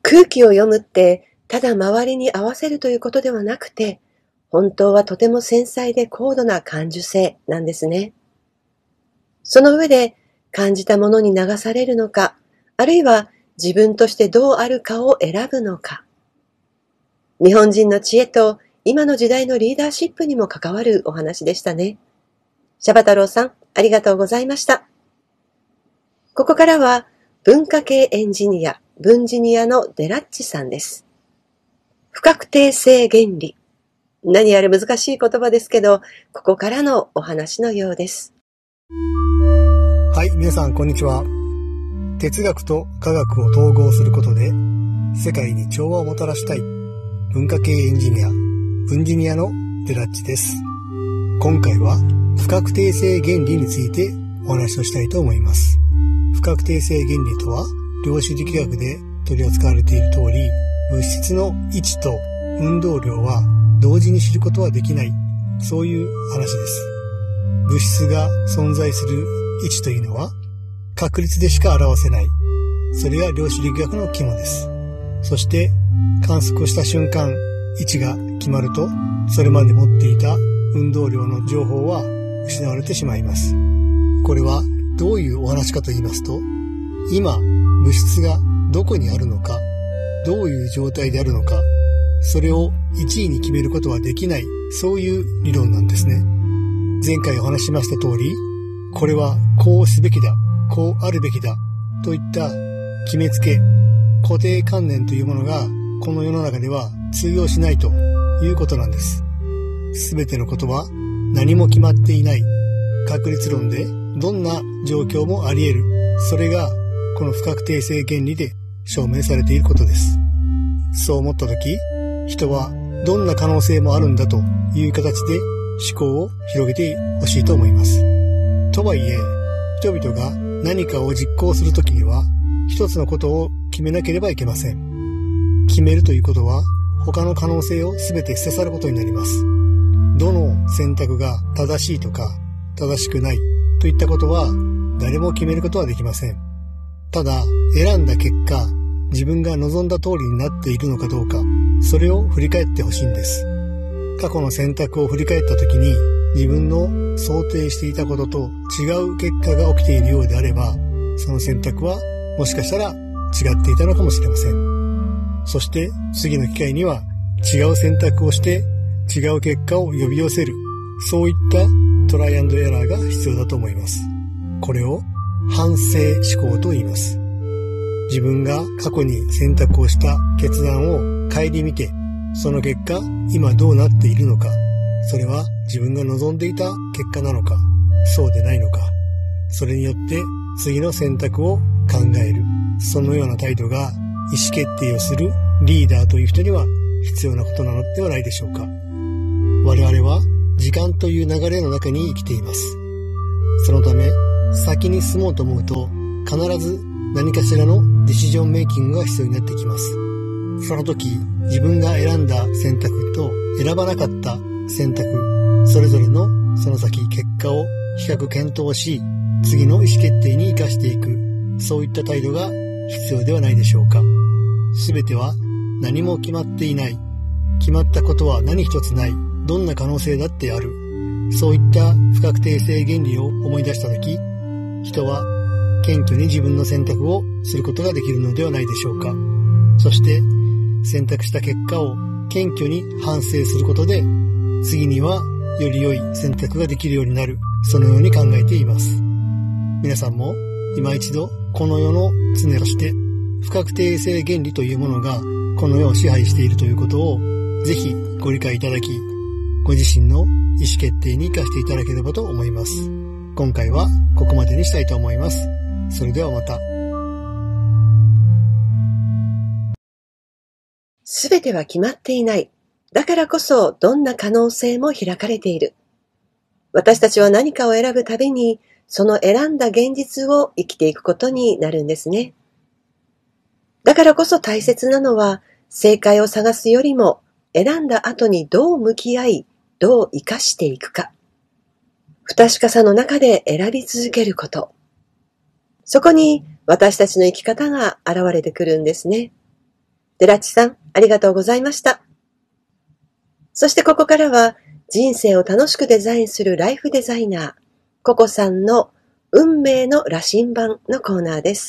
空気を読むって、ただ周りに合わせるということではなくて、本当はとても繊細で高度な感受性なんですね。その上で感じたものに流されるのか、あるいは自分としてどうあるかを選ぶのか。日本人の知恵と今の時代のリーダーシップにも関わるお話でしたね。シャバ太郎さん、ありがとうございました。ここからは文化系エンジニア、文ジニアのデラッチさんです。不確定性原理。何やら難しい言葉ですけど、ここからのお話のようです。 はい、皆さんこんにちは。哲学と科学を統合することで世界に調和をもたらしたい文化系エンジニア、文ジニアのデラッチです。今回は不確定性原理についてお話をしたいと思います。不確定性原理とは、量子力学で取り扱われている通り、物質の位置と運動量は同時に知ることはできない、そういう話です。物質が存在する位置というのは確率でしか表せない。それが量子力学の肝です。そして観測をした瞬間、位置が決まると、それまで持っていた運動量の情報は失われてしまいます。これはどういうお話かと言いますと、今物質がどこにあるのか、どういう状態であるのか、それを一位に決めることはできない、そういう理論なんですね。前回お話ししました通り、これはこうすべきだ、こうあるべきだといった決めつけ、固定観念というものがこの世の中では通用しないということなんです。すべてのことは何も決まっていない、確率論でどんな状況もあり得る、それがこの不確定性原理で証明されていることです。そう思ったとき、人はどんな可能性もあるんだという形で思考を広げてほしいと思います。とはいえ、人々が何かを実行するときには、一つのことを決めなければいけません。決めるということは、他の可能性を全て捨て去ることになります。どの選択が正しいとか、正しくないといったことは、誰も決めることはできません。ただ、選んだ結果、自分が望んだ通りになっているのかどうか、それを振り返ってほしいんです。過去の選択を振り返ったときに、自分の想定していたことと違う結果が起きているようであれば、その選択はもしかしたら違っていたのかもしれません。そして次の機会には違う選択をして違う結果を呼び寄せる、そういったトライアンドエラーが必要だと思います。これを反省思考と言います。自分が過去に選択をした決断を顧みて、その結果、今どうなっているのか、それは自分が望んでいた結果なのか、そうでないのか、それによって次の選択を考える、そのような態度が意思決定をするリーダーという人には必要なことなのではないでしょうか。我々は時間という流れの中に生きています。そのため、先に進もうと思うと、必ず何かしらのディシジョンメイキングが必要になってきます。その時、自分が選んだ選択と選ばなかった選択、それぞれのその先結果を比較検討し、次の意思決定に生かしていく、そういった態度が必要ではないでしょうか。すべては何も決まっていない。決まったことは何一つない。どんな可能性だってある。そういった不確定性原理を思い出したとき、人は謙虚に自分の選択をすることができるのではないでしょうか。そして選択した結果を謙虚に反省することで、次にはより良い選択ができるようになる、そのように考えています。皆さんも今一度この世の常として不確定性原理というものがこの世を支配しているということをぜひご理解いただき、ご自身の意思決定に生かしていただければと思います。今回はここまでにしたいと思います。それではまた。 すべては決まっていない。だからこそどんな可能性も開かれている。私たちは何かを選ぶたびに、その選んだ現実を生きていくことになるんですね。だからこそ大切なのは、正解を探すよりも、選んだ後にどう向き合い、どう生かしていくか。不確かさの中で選び続けること。そこに私たちの生き方が現れてくるんですね。 デラッチさん、ありがとうございました。そしてここからは、人生を楽しくデザインするライフデザイナー、ココさんの運命の羅針盤のコーナーです。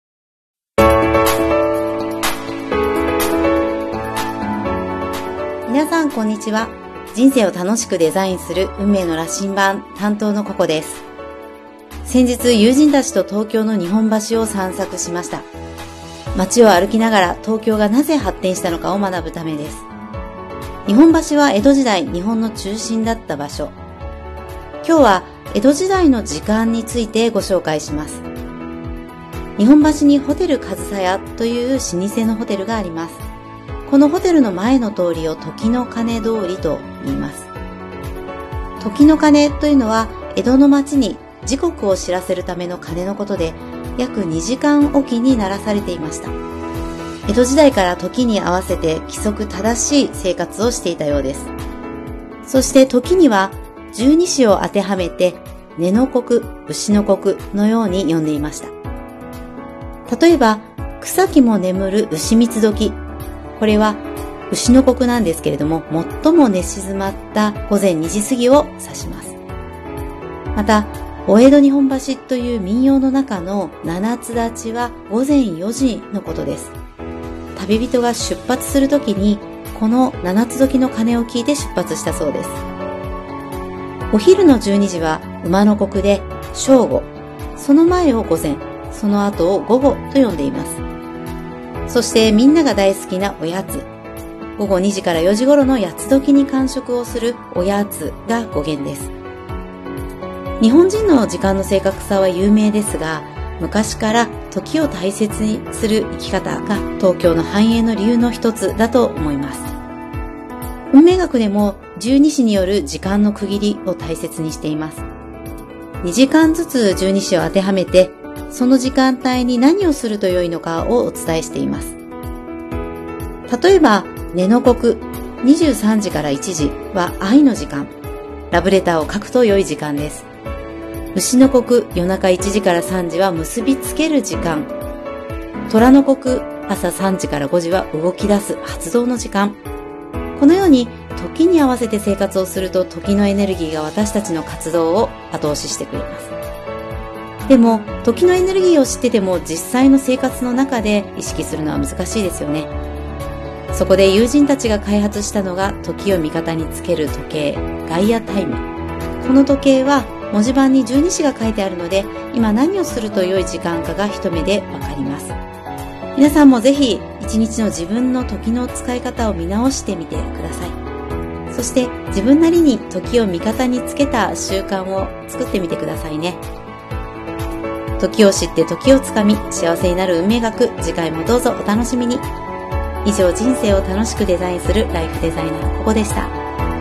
皆さんこんにちは。人生を楽しくデザインする運命の羅針盤担当のココです。先日友人たちと東京の日本橋を散策しました。街を歩きながら東京がなぜ発展したのかを学ぶためです。日本橋は江戸時代日本の中心だった場所。今日は江戸時代の時間についてご紹介します。日本橋にホテル上総屋という老舗のホテルがあります。このホテルの前の通りを時の鐘通りと言います。時の鐘というのは江戸の町に時刻を知らせるための鐘のことで、約2時間おきに鳴らされていました。江戸時代から時に合わせて規則正しい生活をしていたようです。そして時には十二支を当てはめて、寝の刻、牛の刻のように呼んでいました。例えば、草木も眠る牛三つ時。これは牛の刻なんですけれども、最も寝静まった午前2時過ぎを指します。また、お江戸日本橋という民謡の中の七つ立ちは午前4時のことです。旅人が出発するときに、この七つ時の鐘を聞いて出発したそうです。お昼の12時は馬の刻で正午、その前を午前、その後を午後と呼んでいます。そしてみんなが大好きなおやつ。午後2時から4時頃の八つ時に間食をするおやつが語源です。日本人の時間の正確さは有名ですが、昔から時を大切にする生き方が東京の繁栄の理由の一つだと思います。運命学でも十二支による時間の区切りを大切にしています。2時間ずつ十二支を当てはめて、その時間帯に何をすると良いのかをお伝えしています。例えば、寝の刻、23時から1時は愛の時間。ラブレターを書くと良い時間です。牛の刻、夜中1時から3時は結びつける時間。虎の刻、朝3時から5時は動き出す発動の時間。このように、時に合わせて生活をすると時のエネルギーが私たちの活動を後押ししてくれます。でも、時のエネルギーを知ってても実際の生活の中で意識するのは難しいですよね。そこで友人たちが開発したのが時を味方につける時計、ガイアタイム。この時計は文字盤に12時が書いてあるので、今何をすると良い時間かが一目でわかります。皆さんもぜひ一日の自分の時の使い方を見直してみてください。そして自分なりに時を味方につけた習慣を作ってみてくださいね。時を知って時をつかみ、幸せになる運命学、次回もどうぞお楽しみに。以上、人生を楽しくデザインするライフデザイナーココでした。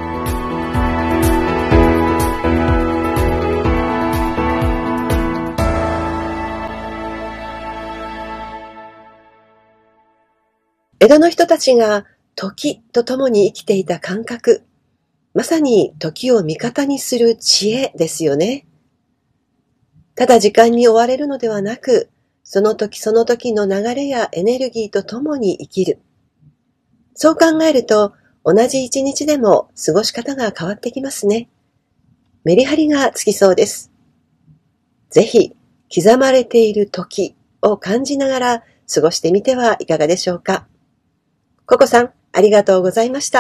江戸の人たちが時と共に生きていた感覚、まさに時を味方にする知恵ですよね。ただ時間に追われるのではなく、その時その時の流れやエネルギーと共に生きる。そう考えると、同じ一日でも過ごし方が変わってきますね。メリハリがつきそうです。ぜひ、刻まれている時を感じながら過ごしてみてはいかがでしょうか。ココさん、ありがとうございました。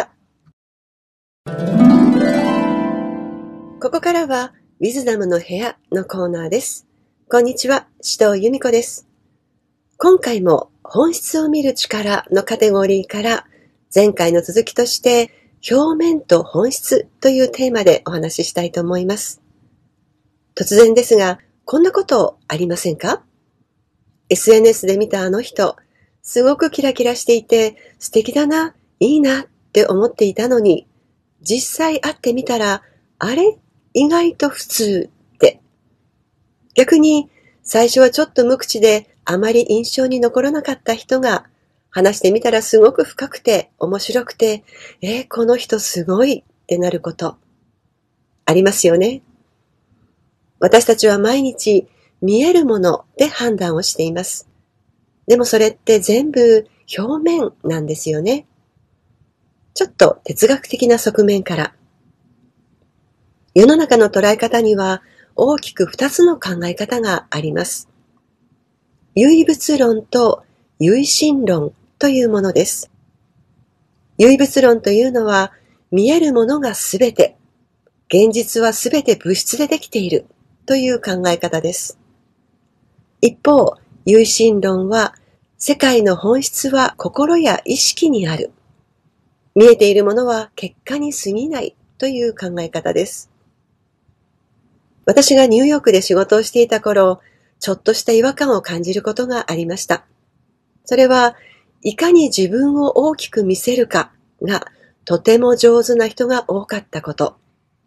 ここからは、ウィズダムの部屋のコーナーです。こんにちは、紫藤由美子です。今回も本質を見る力のカテゴリーから、前回の続きとして、表面と本質というテーマでお話ししたいと思います。突然ですが、こんなことありませんか？ SNS で見たあの人、すごくキラキラしていて素敵だな、いいなって思っていたのに、実際会ってみたら、あれ？意外と普通って。逆に、最初はちょっと無口であまり印象に残らなかった人が、話してみたらすごく深くて面白くて、この人すごいってなること。ありますよね。私たちは毎日見えるもので判断をしています。でもそれって全部表面なんですよね。ちょっと哲学的な側面から。世の中の捉え方には大きく2つの考え方があります。唯物論と唯心論というものです。唯物論というのは、見えるものがすべて、現実はすべて物質でできているという考え方です。一方、唯心論は、世界の本質は心や意識にある。見えているものは結果に過ぎないという考え方です。私がニューヨークで仕事をしていた頃、ちょっとした違和感を感じることがありました。それは、いかに自分を大きく見せるかがとても上手な人が多かったこと。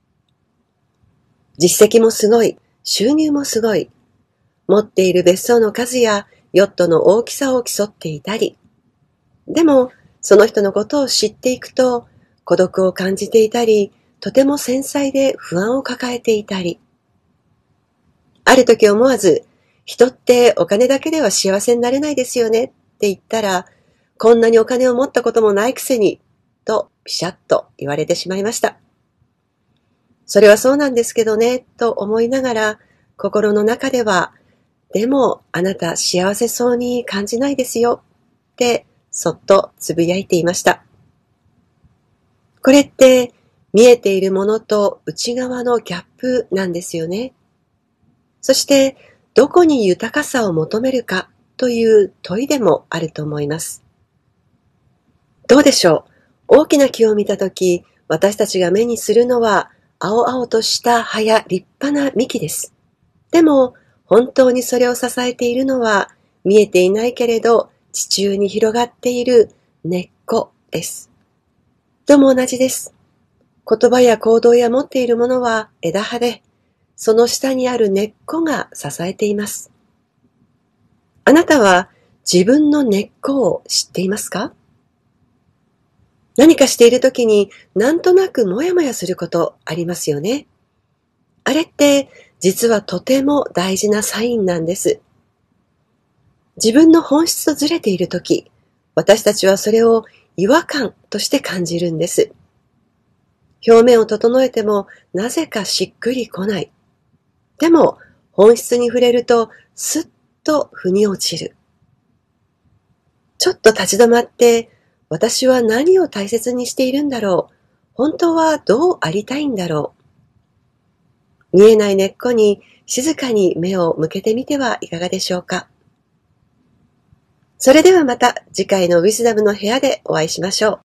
実績もすごい、収入もすごい、持っている別荘の数やヨットの大きさを競っていたり、でもその人のことを知っていくと孤独を感じていたり、とても繊細で不安を抱えていたり、ある時思わず、人ってお金だけでは幸せになれないですよねって言ったら、こんなにお金を持ったこともないくせに、とピシャッと言われてしまいました。それはそうなんですけどね、と思いながら、心の中では、でもあなた幸せそうに感じないですよ、ってそっとつぶやいていました。これって見えているものと内側のギャップなんですよね。そしてどこに豊かさを求めるかという問いでもあると思います。どうでしょう。大きな木を見たとき、私たちが目にするのは青々とした葉や立派な幹です。でも本当にそれを支えているのは見えていないけれど地中に広がっている根っこです。とも同じです。言葉や行動や持っているものは枝葉で、その下にある根っこが支えています。あなたは自分の根っこを知っていますか？何かしているときになんとなくもやもやすることありますよね。あれって実はとても大事なサインなんです。自分の本質とずれているとき、私たちはそれを違和感として感じるんです。表面を整えてもなぜかしっくりこない。でも本質に触れるとスッと腑に落ちる。ちょっと立ち止まって私は何を大切にしているんだろう。本当はどうありたいんだろう。見えない根っこに静かに目を向けてみてはいかがでしょうか。それではまた次回のウィズダムの部屋でお会いしましょ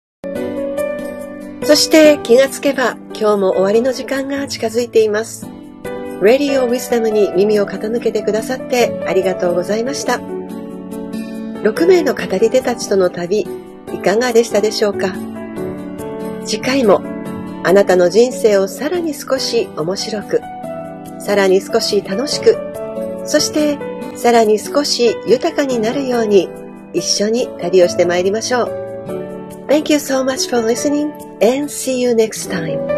う。そして気がつけば今日も終わりの時間が近づいています。Radio Wisdom に耳を傾けてくださってありがとうございました。6名の語り手たちとの旅、いかがでしたでしょうか。次回もあなたの人生をさらに少し面白く、さらに少し楽しく、そしてさらに少し豊かになるように一緒に旅をしてまいりましょう。Thank you so much for listening and see you next time.